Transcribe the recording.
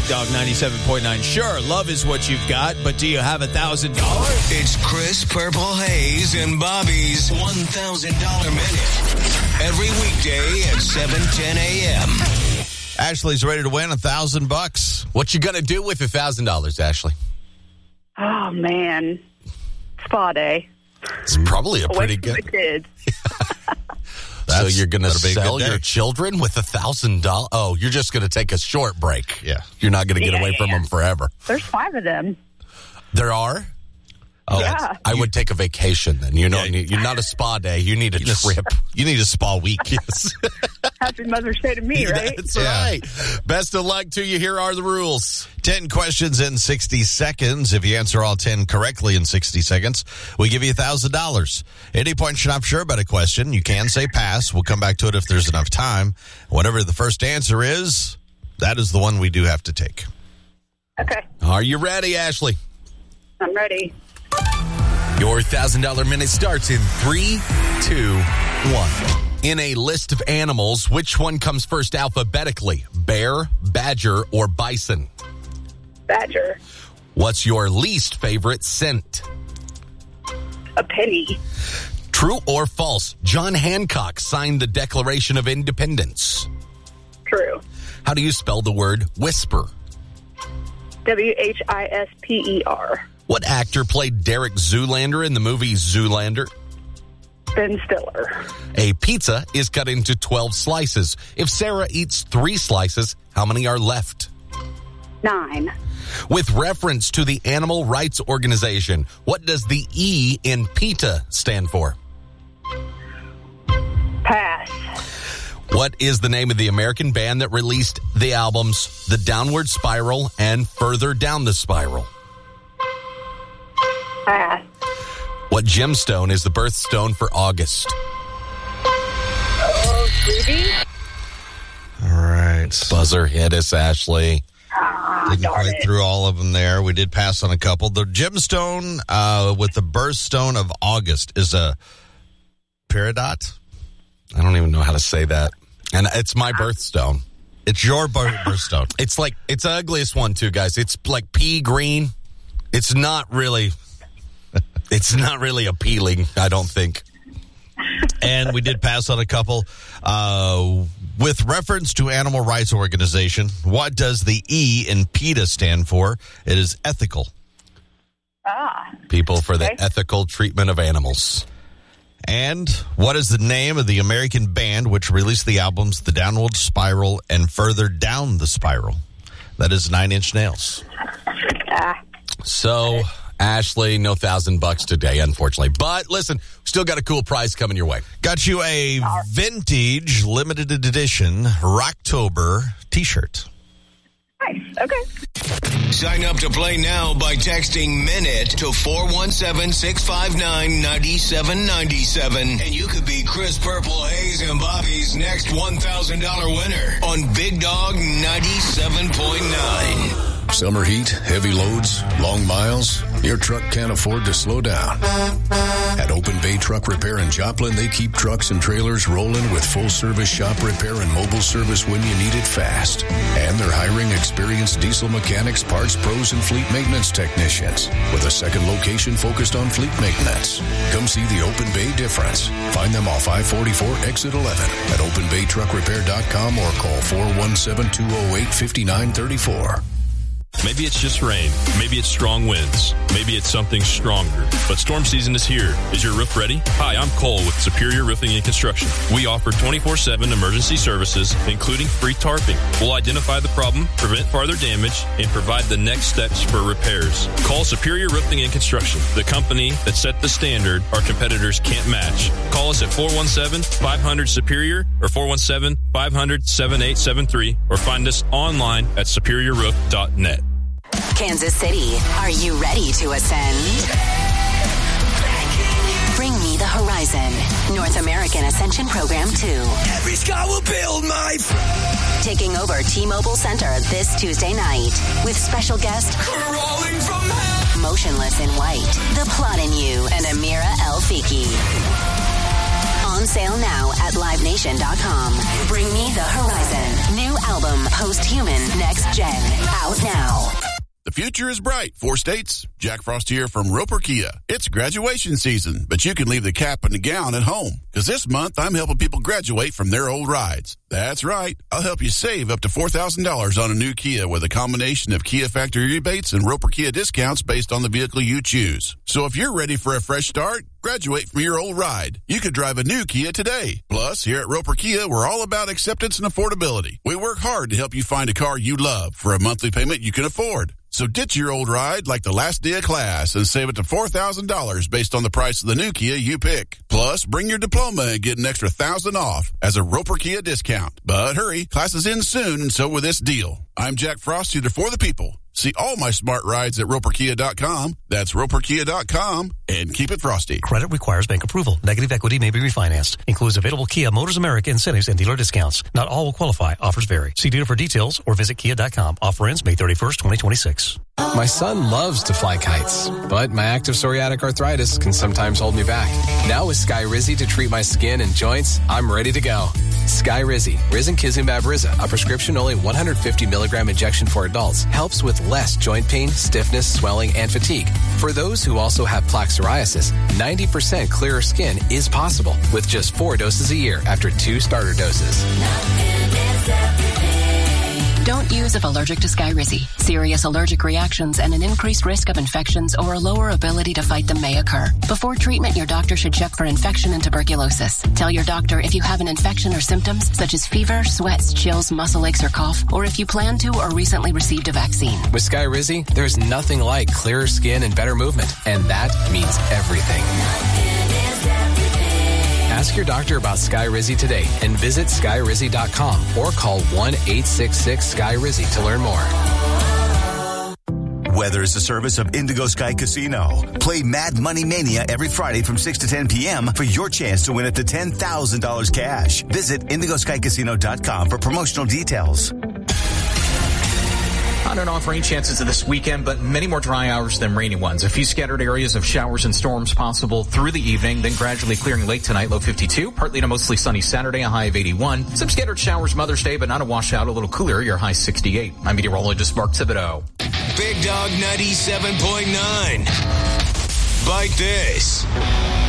Big Dog 97.9. Sure, love is what you've got, but do you have $1,000? It's Chris Purple Haze and Bobby's $1,000 Minute. Every weekday at 7:10 a.m. Ashley's ready to win $1,000. What you gonna do with $1,000, Ashley? Oh, man. Spa day. It's probably a pretty Away from good. the kids. So you're going to that'll be a good sell day. your children with $1,000? Oh, you're just going to take a short break. Yeah. You're not going to get Yeah, away from them forever. There's 5 of them. There are? Oh, Yeah. I would take a vacation then. You're not a spa day. You need a trip. You need a spa week. Yes. Happy Mother's Day to me, right? That's Yeah. right. Best of luck to you. Here are the rules. 10 questions in 60 seconds. If you answer all 10 correctly in 60 seconds, we give you $1,000. At any point you're not sure about a question, you can say pass. We'll come back to it if there's enough time. Whatever the first answer is, that is the one we do have to take. Okay. Are you ready, Ashley? I'm ready. Your $1,000 minute starts in 3, 2, 1. In a list of animals, which one comes first alphabetically? Bear, badger, or bison? Badger. What's your least favorite scent? A penny. True or false? John Hancock signed the Declaration of Independence. True. How do you spell the word whisper? WHISPER. What actor played Derek Zoolander in the movie Zoolander? Ben Stiller. A pizza is cut into 12 slices. If Sarah eats 3 slices, how many are left? 9. With reference to the Animal Rights Organization, what does the E in PETA stand for? Pass. What is the name of the American band that released the albums The Downward Spiral and Further Down the Spiral? Pass. What gemstone is the birthstone for August? Oh, Ruby? All right. Buzzer hit us, Ashley. Didn't darn quite it. through all of them there. We did pass on a couple. The gemstone with the birthstone of August is a peridot. I don't even know how to say that. And it's my birthstone. It's your birthstone. It's the ugliest one too, guys. It's like pea green. It's not really appealing, I don't think. And we did pass on a couple. With reference to Animal Rights Organization, what does the E in PETA stand for? It is ethical. People for the Okay. ethical treatment of animals. And what is the name of the American band which released the albums The Downward Spiral and Further Down the Spiral? That is 9 Inch Nails. So, Ashley, no $1,000 today, unfortunately. But listen, still got a cool prize coming your way. Got you a vintage limited edition Rocktober t-shirt. Nice. Okay. Sign up to play now by texting MINUTE to 417-659-9797. And you could be Chris Purple Haze and Bobby's next $1,000 winner on Big Dog 97.9. Summer heat, heavy loads, long miles. Your truck can't afford to slow down. At Open Bay Truck Repair in Joplin, they keep trucks and trailers rolling with full-service shop repair and mobile service when you need it fast. And they're hiring experienced diesel mechanics, parts pros, and fleet maintenance technicians with a second location focused on fleet maintenance. Come see the Open Bay difference. Find them off I-44 Exit 11 at openbaytruckrepair.com or call 417-208-5934. Maybe it's just rain. Maybe it's strong winds. Maybe it's something stronger. But storm season is here. Is your roof ready? Hi, I'm Cole with Superior Roofing and Construction. We offer 24/7 emergency services, including free tarping. We'll identify the problem, prevent farther damage, and provide the next steps for repairs. Call Superior Roofing and Construction, the company that set the standard our competitors can't match. Call us at 417-500-SUPERIOR or 417-500-7873 or find us online at superiorroof.net. Kansas City, are you ready to ascend? Bring me the horizon. North American Ascension Program 2. Every sky will build my friend. Taking over T-Mobile Center this Tuesday night with special guest Crawling from hell. Motionless in White, The Plot in You, and Amira El Fiki. On sale now at livenation.com. Bring Me the Horizon. New album, Post-Human, Next Gen. Out now. The future is bright. 4 states. Jack Frost here from Roper Kia. It's graduation season, but you can leave the cap and the gown at home. Because this month, I'm helping people graduate from their old rides. That's right. I'll help you save up to $4,000 on a new Kia with a combination of Kia factory rebates and Roper Kia discounts based on the vehicle you choose. So if you're ready for a fresh start, graduate from your old ride. You could drive a new Kia today. Plus, here at Roper Kia, we're all about acceptance and affordability. We work hard to help you find a car you love for a monthly payment you can afford. So ditch your old ride like the last day of class and save it to $4,000 based on the price of the new Kia you pick. Plus, bring your diploma and get an extra $1,000 off as a Roper Kia discount. But hurry, class is in soon, and so will this deal. I'm Jack Frost, here for the people. See all my smart rides at RoperKia.com. That's RoperKia.com, and keep it frosty. Credit requires bank approval. Negative equity may be refinanced. Includes available Kia Motors America incentives and dealer discounts. Not all will qualify. Offers vary. See dealer for details or visit Kia.com. Offer ends May 31st, 2026. My son loves to fly kites, but my active psoriatic arthritis can sometimes hold me back. Now with Skyrizi to treat my skin and joints, I'm ready to go. Skyrizi, Risankizumab Riza, a prescription-only 150 milligram injection for adults, helps with less joint pain, stiffness, swelling, and fatigue. For those who also have plaque psoriasis, 90% clearer skin is possible with just 4 doses a year after 2 starter doses. Don't use if allergic to Skyrizi. Serious allergic reactions and an increased risk of infections or a lower ability to fight them may occur. Before treatment, your doctor should check for infection and tuberculosis. Tell your doctor if you have an infection or symptoms such as fever, sweats, chills, muscle aches, or cough, or if you plan to or recently received a vaccine. With Skyrizi, there's nothing like clearer skin and better movement, and that means everything. Ask your doctor about Skyrizi today and visit Skyrizi.com or call 1-866-SKY-RIZI to learn more. Weather is a service of Indigo Sky Casino. Play Mad Money Mania every Friday from 6 to 10 p.m. for your chance to win up to $10,000 cash. Visit IndigoSkyCasino.com for promotional details. On and off rain chances this weekend, but many more dry hours than rainy ones. A few scattered areas of showers and storms possible through the evening, then gradually clearing late tonight, low 52. Partly to mostly sunny Saturday, a high of 81. Some scattered showers Mother's Day, but not a washout, a little cooler, your high 68. I'm meteorologist Mark Thibodeau. Big Dog 97.9. Bite this.